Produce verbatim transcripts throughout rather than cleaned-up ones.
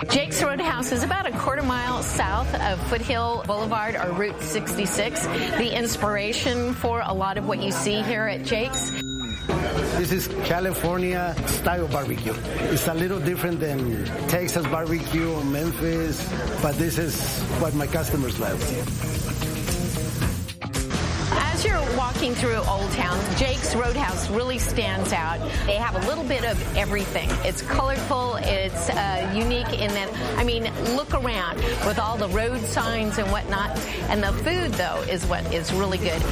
Jake's Roadhouse is about a quarter mile south of Foothill Boulevard or Route sixty-six. The inspiration for a lot of what you see here at Jake's. This is California style barbecue. It's a little different than Texas barbecue or Memphis, but this is what my customers love. As you're walking through Old Town, Jake's Roadhouse really stands out. They have a little bit of everything. It's colorful, it's uh, unique in that, I mean, look around with all the road signs and whatnot. And the food, though, is what is really good.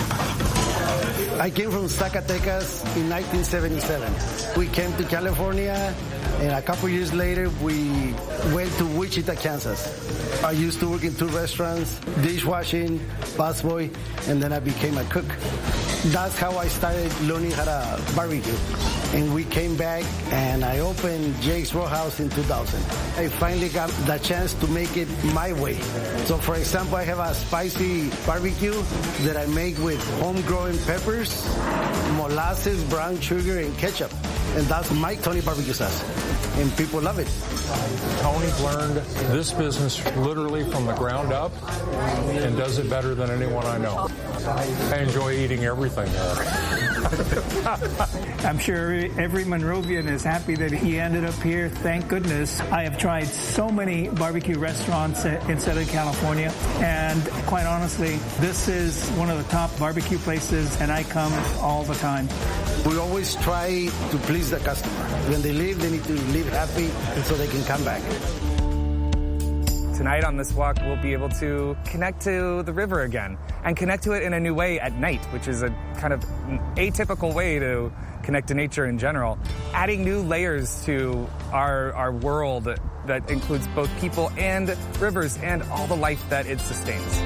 I came from Zacatecas in nineteen seventy-seven. We came to California, and a couple years later, we went to Wichita, Kansas. I used to work in two restaurants, dishwashing, busboy, and then I became a cook. That's how I started learning how to barbecue. And we came back, and I opened Jake's Roadhouse in two thousand. I finally got the chance to make it my way. So, for example, I have a spicy barbecue that I make with homegrown peppers, molasses, brown sugar, and ketchup. And that's my Tony barbecue sauce. And people love it. Tony's learned this business literally from the ground up and does it better than anyone I know. I enjoy eating everything there. I'm sure every Monrovian is happy that he ended up here. Thank goodness. I have tried so many barbecue restaurants in Southern California, and quite honestly, this is one of the top barbecue places, and I come all the time. We always try to please the customer. When they leave, they need to leave happy so they can come back. Tonight on this walk, we'll be able to connect to the river again and connect to it in a new way at night, which is a kind of atypical way to connect to nature in general, adding new layers to our, our world that includes both people and rivers and all the life that it sustains.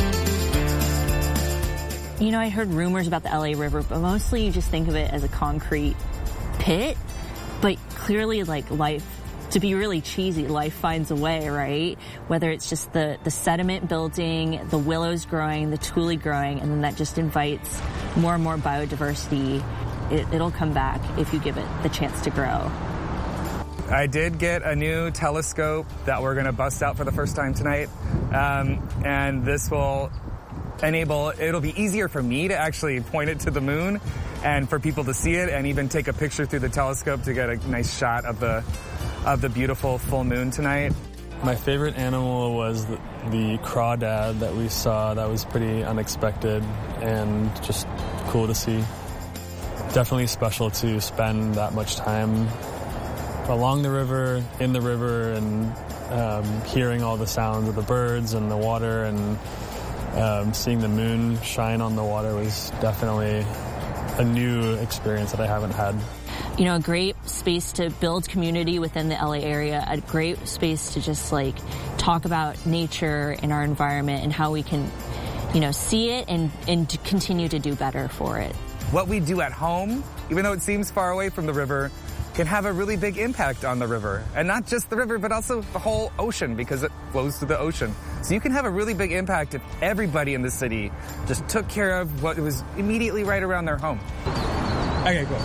You know, I heard rumors about the L A River, but mostly you just think of it as a concrete pit, but clearly like life, to be really cheesy, life finds a way, right? Whether it's just the, the sediment building, the willows growing, the tule growing, and then that just invites more and more biodiversity. It, it'll come back if you give it the chance to grow. I did get a new telescope that we're going to bust out for the first time tonight, um, and this will enable, it'll be easier for me to actually point it to the moon and for people to see it and even take a picture through the telescope to get a nice shot of the of the beautiful full moon tonight. My favorite animal was the, the crawdad that we saw. That was pretty unexpected and just cool to see. Definitely special to spend that much time along the river, in the river, and um, hearing all the sounds of the birds and the water, and um, seeing the moon shine on the water was definitely a new experience that I haven't had. You know, a great space to build community within the L A area, a great space to just like talk about nature and our environment and how we can, you know, see it and, and to continue to do better for it. What we do at home, even though it seems far away from the river, can have a really big impact on the river. And not just the river, but also the whole ocean, because it flows to the ocean. So you can have a really big impact if everybody in the city just took care of what was immediately right around their home. Okay, cool.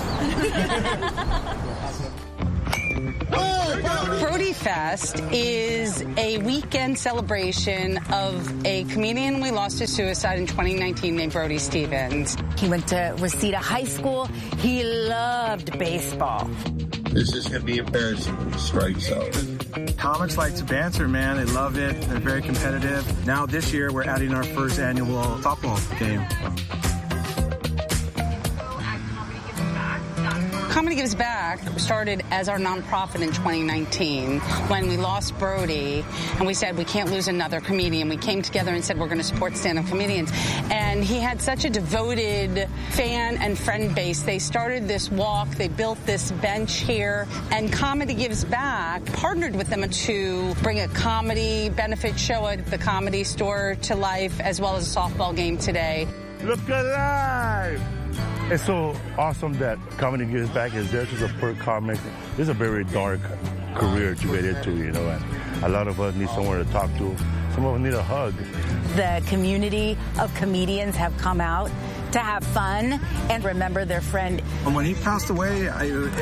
Brody Fest is a weekend celebration of a comedian we lost to suicide in twenty nineteen named Brody Stevens. He went to Reseda High School. He loved baseball. This is going to be embarrassing. Strike zone. Comics like to banter, man. They love it. They're very competitive. Now this year, we're adding our first annual softball game. Comedy Gives Back started as our nonprofit in twenty nineteen when we lost Brody, and we said we can't lose another comedian. We came together and said we're going to support stand-up comedians. And he had such a devoted fan and friend base. They started this walk. They built this bench here. And Comedy Gives Back partnered with them to bring a comedy benefit show at the Comedy Store to life, as well as a softball game today. Look alive! It's so awesome that Comedy Gives Back is there to support comics. It's a very dark career to get into, you know, and a lot of us need somewhere to talk to. Some of us need a hug. The community of comedians have come out to have fun and remember their friend. And when he passed away, I, it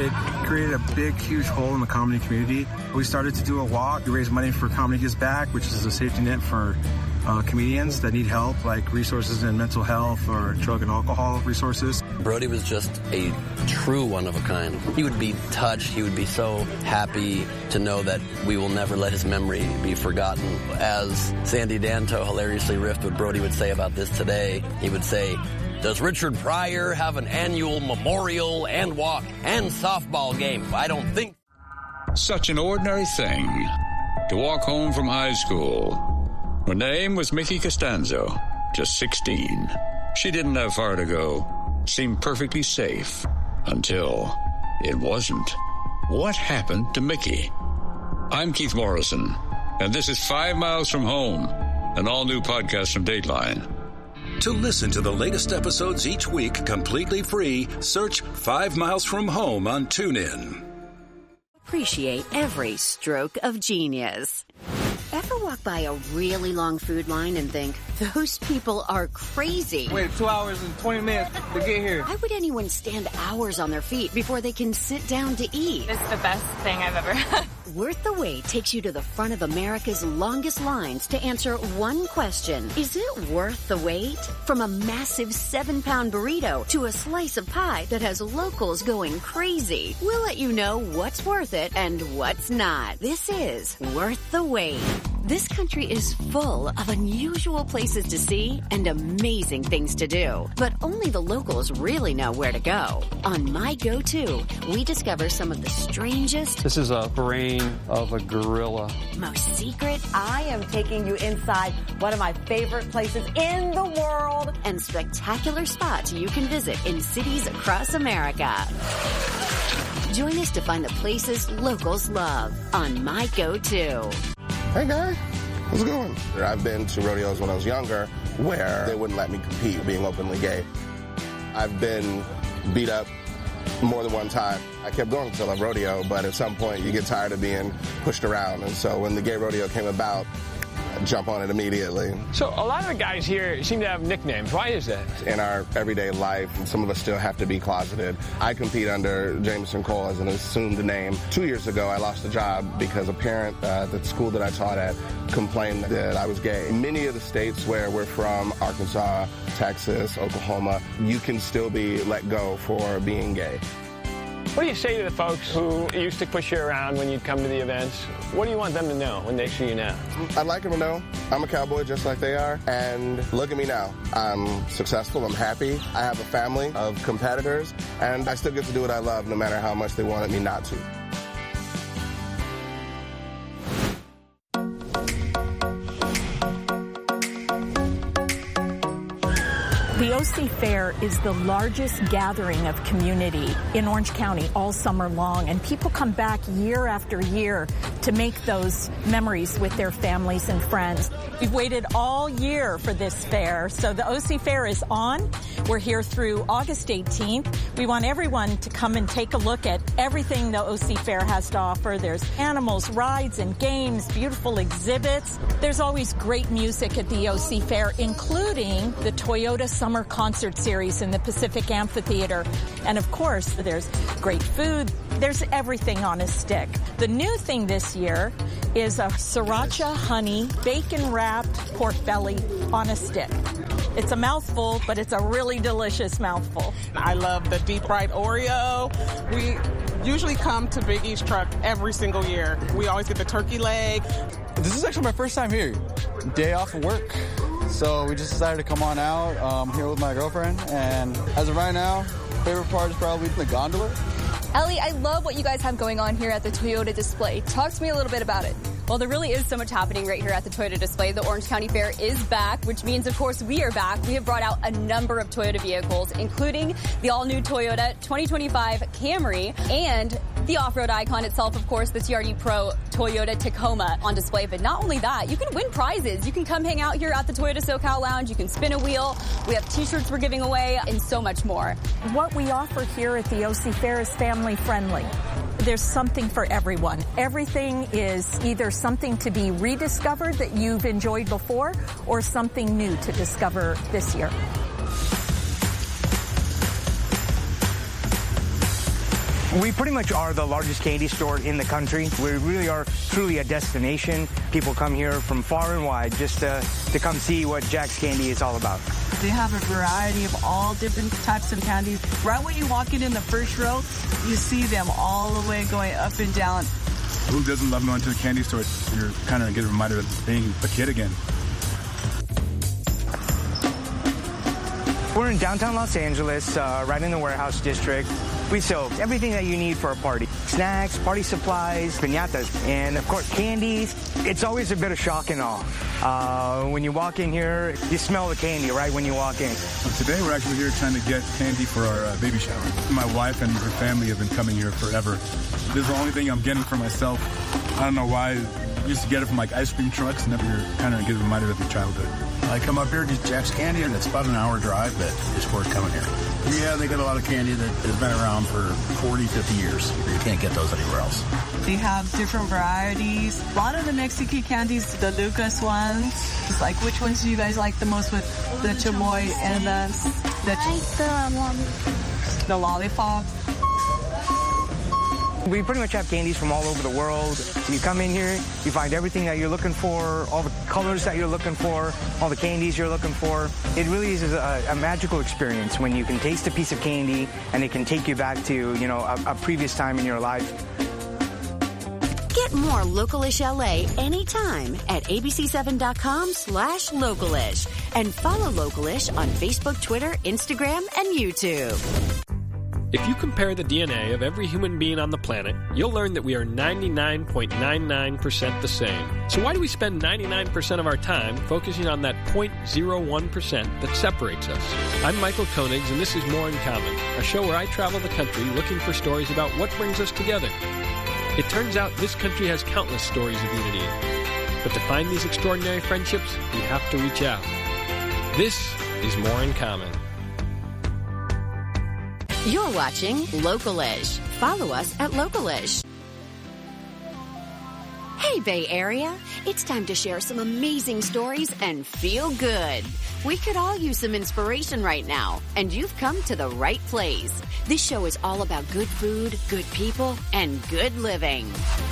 created a big, huge hole in the comedy community. We started to do a walk. We raised money for Comedy Gives Back, which is a safety net for uh, comedians that need help, like resources in mental health or drug and alcohol resources. Brody was just a true one of a kind. He would be touched. He would be so happy to know that we will never let his memory be forgotten. As Sandy Danto hilariously riffed what Brody would say about this today, he would say, "Does Richard Pryor have an annual memorial and walk and softball game? I don't think." Such an ordinary thing to walk home from high school. Her name was Mickey Costanzo, just sixteen. She didn't have far to go. Seemed perfectly safe until it wasn't. What happened to Mickey? I'm Keith Morrison, and this is Five Miles from Home, an all-new podcast from Dateline. To listen to the latest episodes each week completely free, search Five Miles from Home on TuneIn. Appreciate every stroke of genius. Ever walk by a really long food line and think, those people are crazy? Wait two hours and twenty minutes to get here. Why would anyone stand hours on their feet before they can sit down to eat? It's the best thing I've ever had. Worth the Wait takes you to the front of America's longest lines to answer one question. Is it worth the wait? From a massive seven-pound burrito to a slice of pie that has locals going crazy. We'll let you know what's worth it and what's not. This is Worth the Wait. This country is full of unusual places to see and amazing things to do. But only the locals really know where to go. On My Go-To, we discover some of the strangest... This is a brain of a gorilla. ...most secret... I am taking you inside one of my favorite places in the world. ...and spectacular spots you can visit in cities across America. Join us to find the places locals love on My Go-To. Hey, guy. How's it going? I've been to rodeos when I was younger where they wouldn't let me compete being openly gay. I've been beat up more than one time. I kept going until I rodeo, but at some point you get tired of being pushed around. And so when the gay rodeo came about, I jump on it immediately. So a lot of the guys here seem to have nicknames. Why is that? In our everyday life, some of us still have to be closeted. I compete under Jameson Cole as an assumed name. Two years ago, I lost a job because a parent uh, at the school that I taught at complained that I was gay. In many of the states where we're from, Arkansas, Texas, Oklahoma, you can still be let go for being gay. What do you say to the folks who used to push you around when you'd come to the events? What do you want them to know when they see you now? I'd like them to know I'm a cowboy just like they are. And look at me now. I'm successful. I'm happy. I have a family of competitors. And I still get to do what I love no matter how much they wanted me not to. The O C Fair is the largest gathering of community in Orange County all summer long, and people come back year after year to make those memories with their families and friends. We've waited all year for this fair, so the O C Fair is on. We're here through August eighteenth. We want everyone to come and take a look at everything the O C Fair has to offer. There's animals, rides, and games, beautiful exhibits. There's always great music at the O C Fair, including the Toyota Summer Concert Series in the Pacific Amphitheater. And of course, there's great food. There's everything on a stick. The new thing this year is a sriracha honey bacon wrapped pork belly on a stick. It's a mouthful, but it's a really delicious mouthful. I love the deep fried Oreo. We usually come to Big E's truck every single year. We always get the turkey leg. This is actually my first time here. Day off of work. So we just decided to come on out um, here with my girlfriend. And as of right now, favorite part is probably the gondola. Ellie, I love what you guys have going on here at the Toyota display. Talk to me a little bit about it. Well, there really is so much happening right here at the Toyota display. The Orange County Fair is back, which means, of course, we are back. We have brought out a number of Toyota vehicles, including the all-new Toyota twenty twenty-five Camry and the off-road icon itself, of course, the T R D Pro Toyota Tacoma on display. But not only that, you can win prizes. You can come hang out here at the Toyota SoCal Lounge. You can spin a wheel. We have T-shirts we're giving away and so much more. What we offer here at the O C Fair is family-friendly. There's something for everyone. Everything is either something to be rediscovered that you've enjoyed before or something new to discover this year. We pretty much are the largest candy store in the country. We really are truly a destination. People come here from far and wide just to, to come see what Jack's Candy is all about. They have a variety of all different types of candies. Right when you walk in in the first row, you see them all the way going up and down. Who doesn't love going to the candy store? You're kind of getting reminded of being a kid again. We're in downtown Los Angeles, uh, right in the warehouse district. We sell everything that you need for a party. Snacks, party supplies, piñatas, and of course candies. It's always a bit of shock and awe. Uh, when you walk in here, you smell the candy right when you walk in. Today we're actually here trying to get candy for our uh, baby shower. My wife and her family have been coming here forever. This is the only thing I'm getting for myself. I don't know why. I used to get it from like ice cream trucks, never kind of get reminded of your childhood. I come up here to get Jack's Candy, and it's about an hour drive, but it's worth coming here. Yeah, they got a lot of candy that has been around for forty, fifty years. You can't get those anywhere else. They have different varieties. A lot of the Mexican candies, the Lucas ones. It's like, which ones do you guys like the most with the chamoy and the... the I like the, the lollipops. We pretty much have candies from all over the world. You come in here, you find everything that you're looking for, all the colors that you're looking for, all the candies you're looking for. It really is a, a magical experience when you can taste a piece of candy and it can take you back to, you know, a, a previous time in your life. Get more Localish L A anytime at A B C seven dot com slash Localish. And follow Localish on Facebook, Twitter, Instagram, and YouTube. If you compare the D N A of every human being on the planet, you'll learn that we are ninety-nine point nine nine percent the same. So why do we spend ninety-nine percent of our time focusing on that zero point zero one percent that separates us? I'm Michael Koenigs, and this is More in Common, a show where I travel the country looking for stories about what brings us together. It turns out this country has countless stories of unity. But to find these extraordinary friendships, we have to reach out. This is More in Common. You're watching Localish. Follow us at Localish. Hey, Bay Area. It's time to share some amazing stories and feel good. We could all use some inspiration right now, and you've come to the right place. This show is all about good food, good people, and good living.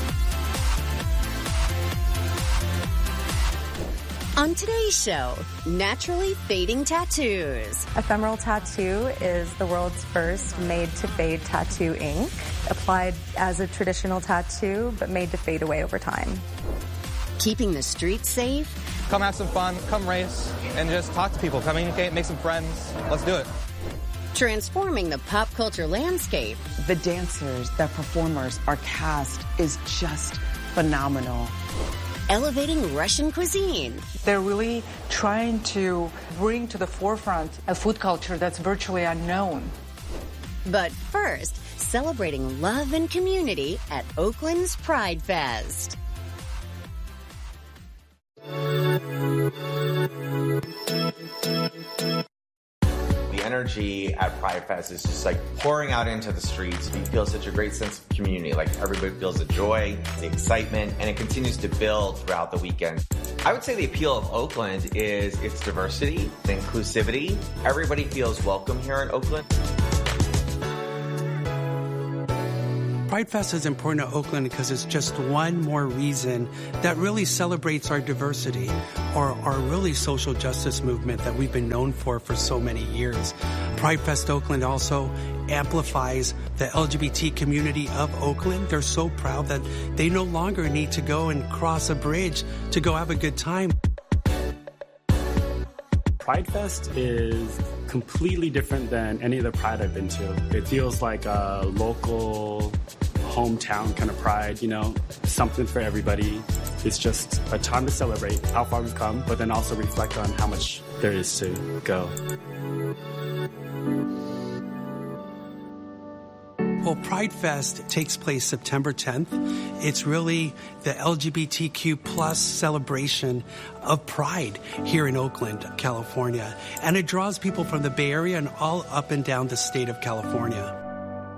On today's show, naturally fading tattoos. Ephemeral tattoo is the world's first made-to-fade tattoo ink, applied as a traditional tattoo, but made to fade away over time. Keeping the streets safe. Come have some fun, come race, and just talk to people, communicate, make some friends. Let's do it. Transforming the pop culture landscape. The dancers, the performers, our cast is just phenomenal. Elevating Russian cuisine. They're really trying to bring to the forefront a food culture that's virtually unknown. But first, celebrating love and community at Oakland's Pride Fest. Energy at Pride Fest is just like pouring out into the streets. You feel such a great sense of community. Like everybody feels the joy, the excitement, and it continues to build throughout the weekend. I would say the appeal of Oakland is its diversity, the inclusivity. Everybody feels welcome here in Oakland. Pride Fest is important to Oakland because it's just one more reason that really celebrates our diversity or our really social justice movement that we've been known for for so many years. Pride Fest Oakland also amplifies the L G B T community of Oakland. They're so proud that they no longer need to go and cross a bridge to go have a good time. Pride Fest is completely different than any other Pride I've been to. It feels like a local, hometown kind of Pride, you know, something for everybody. It's just a time to celebrate how far we've come, but then also reflect on how much there is to go. Well, Pride Fest takes place September tenth. It's really the L G B T Q plus celebration of Pride here in Oakland, California. And it draws people from the Bay Area and all up and down the state of California.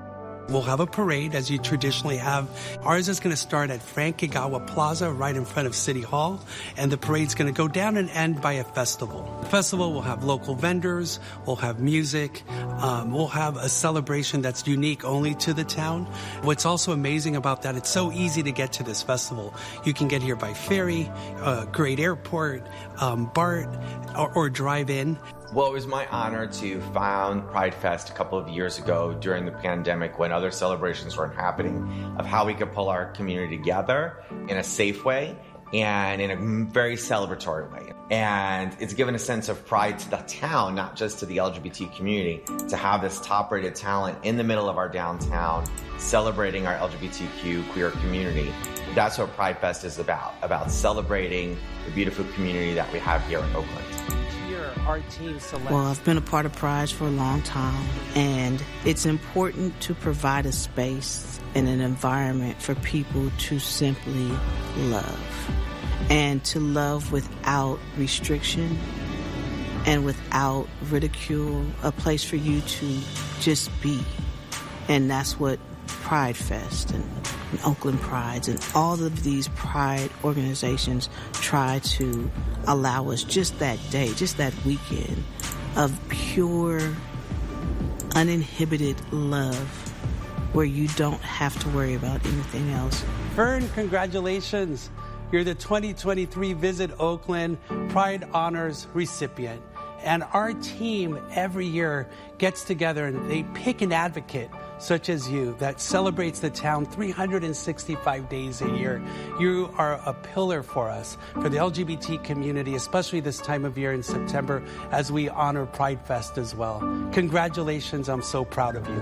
We'll have a parade, as you traditionally have. Ours is going to start at Frank Kagawa Plaza, right in front of City Hall, and the parade's going to go down and end by a festival. The festival will have local vendors, we'll have music, um, we'll have a celebration that's unique only to the town. What's also amazing about that, it's so easy to get to this festival. You can get here by ferry, uh, Great Airport, um, BART, or, or drive in. Well, it was my honor to found Pride Fest a couple of years ago during the pandemic when other celebrations weren't happening, of how we could pull our community together in a safe way and in a very celebratory way. And it's given a sense of pride to the town, not just to the L G B T community, to have this top-rated talent in the middle of our downtown celebrating our L G B T Q queer community. That's what Pride Fest is about, about celebrating the beautiful community that we have here in Oakland. Our team selects. Well, I've been a part of Pride for a long time, and it's important to provide a space and an environment for people to simply love, and to love without restriction and without ridicule, a place for you to just be. And that's what Pride Fest and, and Oakland Prides and all of these Pride organizations try to allow us just that day, just that weekend of pure, uninhibited love where you don't have to worry about anything else. Fern, congratulations. You're the twenty twenty-three Visit Oakland Pride Honors recipient. And our team every year gets together and they pick an advocate such as you that celebrates the town three hundred sixty-five days a year. You are a pillar for us, for the L G B T community, especially this time of year in September as we honor Pride Fest as well. Congratulations, I'm so proud of you.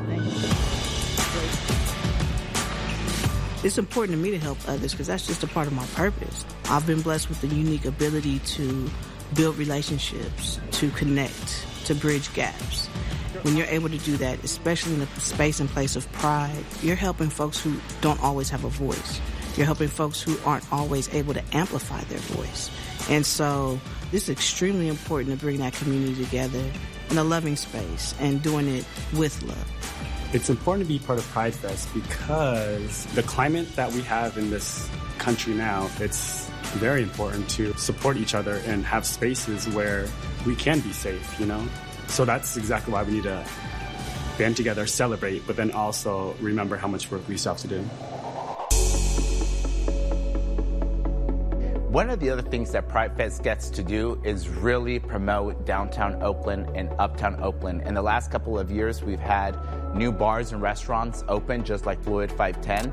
It's important to me to help others because that's just a part of my purpose. I've been blessed with the unique ability to build relationships, to connect, to bridge gaps. When you're able to do that, especially in a space and place of pride, you're helping folks who don't always have a voice. You're helping folks who aren't always able to amplify their voice. And so this is extremely important to bring that community together in a loving space and doing it with love. It's important to be part of Pride Fest because the climate that we have in this country now, it's very important to support each other and have spaces where we can be safe, you know? So that's exactly why we need to band together, celebrate, but then also remember how much work we still have to do. One of the other things that Pride Fest gets to do is really promote downtown Oakland and uptown Oakland. In the last couple of years, we've had new bars and restaurants open, just like Fluid five ten.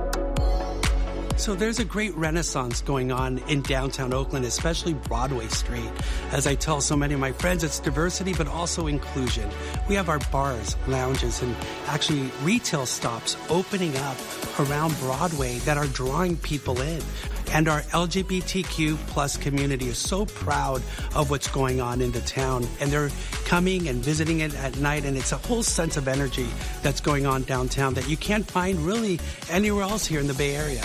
So there's a great renaissance going on in downtown Oakland, especially Broadway Street. As I tell so many of my friends, it's diversity, but also inclusion. We have our bars, lounges, and actually retail stops opening up around Broadway that are drawing people in. And our L G B T Q plus community is so proud of what's going on in the town. And they're coming and visiting it at night. And it's a whole sense of energy that's going on downtown that you can't find really anywhere else here in the Bay Area.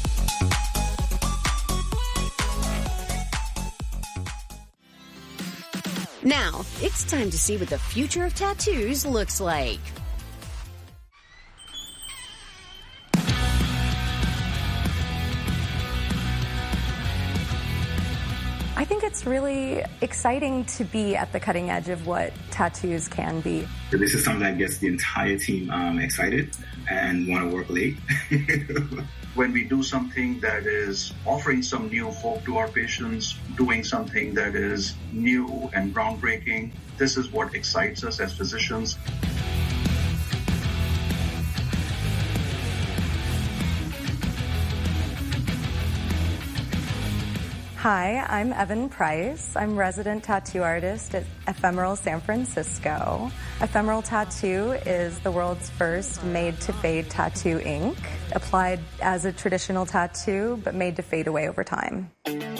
Now, it's time to see what the future of tattoos looks like. I think it's really exciting to be at the cutting edge of what tattoos can be. This is something that gets the entire team um, excited and want to work late. When we do something that is offering some new hope to our patients, doing something that is new and groundbreaking, this is what excites us as physicians. Hi, I'm Evan Price. I'm resident tattoo artist at Ephemeral San Francisco. Ephemeral Tattoo is the world's first made-to-fade tattoo ink, applied as a traditional tattoo, but made to fade away over time.